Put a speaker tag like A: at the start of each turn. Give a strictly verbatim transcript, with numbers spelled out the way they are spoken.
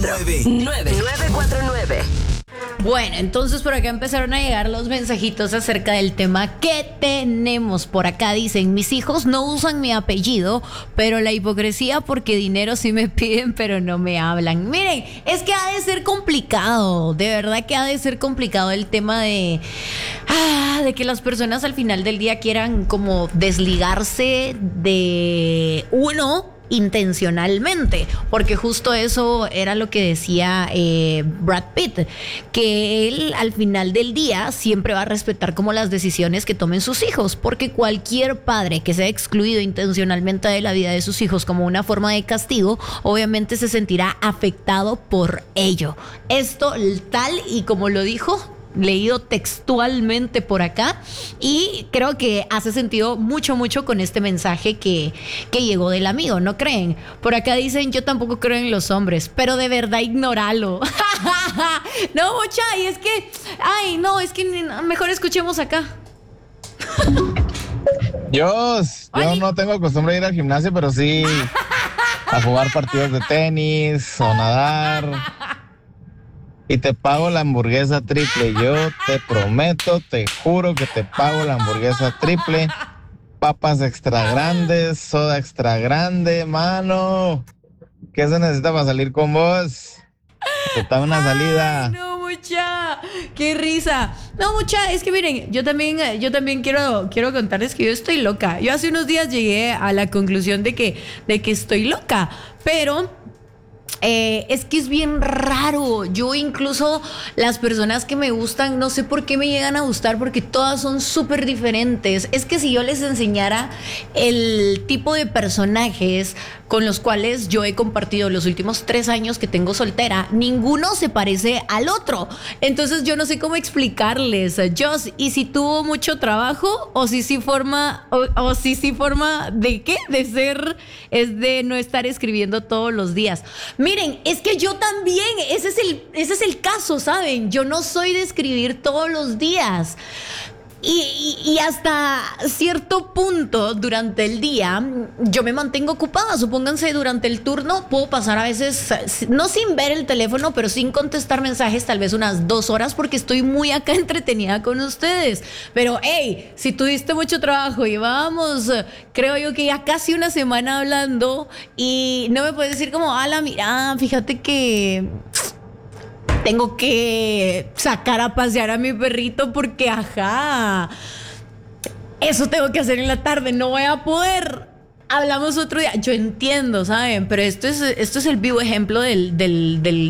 A: cuatro nueve. nueve cuatro nueve.
B: Bueno, entonces por acá empezaron a llegar los mensajitos acerca del tema que tenemos. Por acá dicen, mis hijos no usan mi apellido, pero la hipocresía porque dinero sí me piden, pero no me hablan. Miren, es que ha de ser complicado, de verdad que ha de ser complicado el tema de, ah, de que las personas al final del día quieran como desligarse de uno intencionalmente, porque justo eso era lo que decía eh, Brad Pitt, que él al final del día siempre va a respetar como las decisiones que tomen sus hijos, porque cualquier padre que sea excluido intencionalmente de la vida de sus hijos como una forma de castigo, obviamente se sentirá afectado por ello. Esto tal y como lo dijo, leído textualmente por acá, y creo que hace sentido mucho, mucho con este mensaje que, que llegó del amigo, ¿no creen? Por acá dicen, yo tampoco creo en los hombres, pero de verdad ignóralo. No, mucha, y es que, ay, no, es que mejor escuchemos acá.
C: Yo, yo no tengo costumbre de ir al gimnasio, pero sí a jugar partidos de tenis o nadar. Y te pago la hamburguesa triple. Yo te prometo, te juro que te pago la hamburguesa triple. Papas extra grandes, soda extra grande, mano. ¿Qué se necesita para salir con vos? Te da una salida.
B: Ay, no, mucha, qué risa. No, mucha, es que miren, yo también, yo también quiero, quiero contarles que yo estoy loca. Yo hace unos días llegué a la conclusión de que, de que estoy loca, pero Eh, es que es bien raro. Yo incluso las personas que me gustan, no sé por qué me llegan a gustar, porque todas son súper diferentes. Es que si yo les enseñara el tipo de personajes con los cuales yo he compartido los últimos tres años que tengo soltera, ninguno se parece al otro. Entonces yo no sé cómo explicarles, Joss, y si tuvo mucho trabajo o si sí forma o, o si sí forma de qué, de ser, es de no estar escribiendo todos los días. Miren, es que yo también, ese es el, ese es el caso, ¿saben? Yo no soy de escribir todos los días. Y, y, y hasta cierto punto durante el día yo me mantengo ocupada. Supónganse, durante el turno puedo pasar a veces, no sin ver el teléfono, pero sin contestar mensajes, tal vez unas dos horas, porque estoy muy acá entretenida con ustedes. Pero hey, si tuviste mucho trabajo y vamos, creo yo que ya casi una semana hablando, y no me puedes decir como, ala, mira, fíjate que tengo que sacar a pasear a mi perrito porque, ajá, eso tengo que hacer en la tarde, no voy a poder. Hablamos otro día. Yo entiendo, ¿saben? Pero esto es, esto es el vivo ejemplo del, del, del